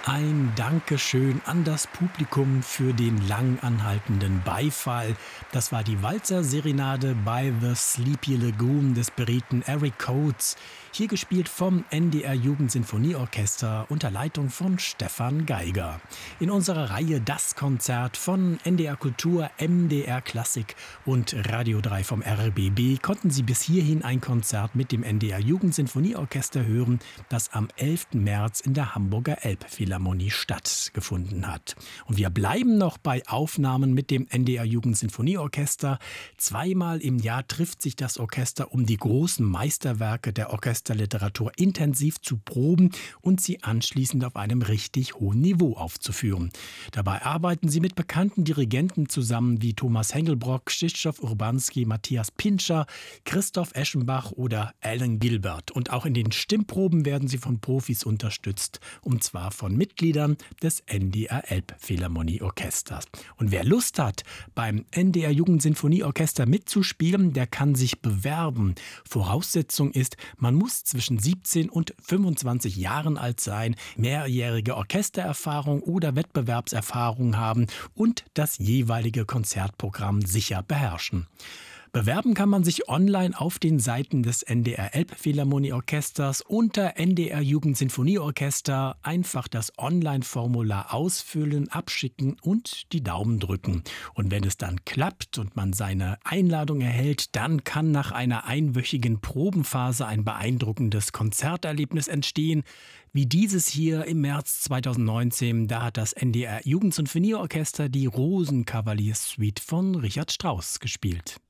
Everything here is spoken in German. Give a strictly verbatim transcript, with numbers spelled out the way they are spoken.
Ein Dankeschön an das Publikum für den lang anhaltenden Beifall. Das war die Walzer-Serenade bei The Sleepy Lagoon des Briten Eric Coates. Hier gespielt vom N D R Jugendsinfonieorchester unter Leitung von Stefan Geiger. In unserer Reihe Das Konzert von N D R Kultur, M D R Klassik und Radio drei vom R B B konnten Sie bis hierhin ein Konzert mit dem N D R Jugendsinfonieorchester hören, das am elften März in der Hamburger Elbphilharmonie stattgefunden hat. Und wir bleiben noch bei Aufnahmen mit dem N D R Jugendsinfonieorchester. Zweimal im Jahr trifft sich das Orchester, um die großen Meisterwerke der Orchesterliteratur intensiv zu proben und sie anschließend auf einem richtig hohen Niveau aufzuführen. Dabei arbeiten sie mit bekannten Dirigenten zusammen wie Thomas Hengelbrock, Krzysztof Urbanski, Matthias Pintscher, Christoph Eschenbach oder Alan Gilbert. Und auch in den Stimmproben werden sie von Profis unterstützt, und zwar von Mitgliedern des N D R Elbphilharmonieorchesters. Und wer Lust hat, beim N D R Jugendsinfonieorchester mitzuspielen, der kann sich bewerben. Voraussetzung ist, man muss zwischen siebzehn und fünfundzwanzig Jahren alt sein, mehrjährige Orchestererfahrung oder Wettbewerbserfahrung haben und das jeweilige Konzertprogramm sicher beherrschen. Bewerben kann man sich online auf den Seiten des N D R Elbphilharmonieorchesters unter N D R Jugendsinfonieorchester. Einfach das Online-Formular ausfüllen, abschicken und die Daumen drücken. Und wenn es dann klappt und man seine Einladung erhält, dann kann nach einer einwöchigen Probenphase ein beeindruckendes Konzerterlebnis entstehen, wie dieses hier im März zweitausendneunzehn. Da hat das N D R Jugendsinfonieorchester die Rosenkavalier-Suite von Richard Strauss gespielt.